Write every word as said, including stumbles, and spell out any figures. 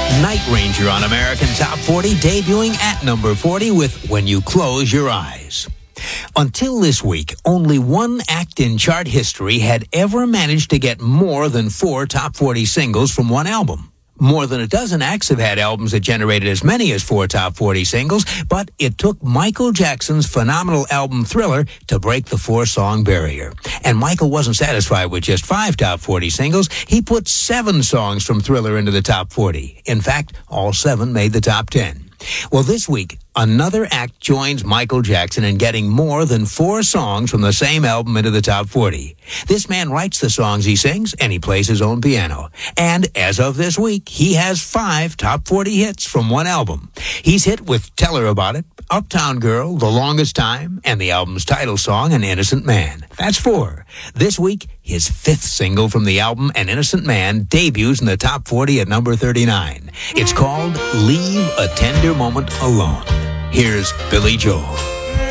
Night Ranger on American Top forty, debuting at number forty with When You Close Your Eyes. Until this week, only one act in chart history had ever managed to get more than four top forty singles from one album. More than a dozen acts have had albums that generated as many as four top forty singles, but it took Michael Jackson's phenomenal album Thriller to break the four-song barrier. And Michael wasn't satisfied with just five top forty singles. He put seven songs from Thriller into the top forty. In fact, all seven made the top ten. Well, this week, another act joins Michael Jackson in getting more than four songs from the same album into the top forty. This man writes the songs he sings, and he plays his own piano. And as of this week, he has five top forty hits from one album. He's hit with Tell Her About It, Uptown Girl, The Longest Time, and the album's title song, An Innocent Man. That's four. This week, his fifth single from the album, An Innocent Man, debuts in the top forty at number thirty-nine. It's called Leave a Tender Moment Alone. Here's Billy Joel.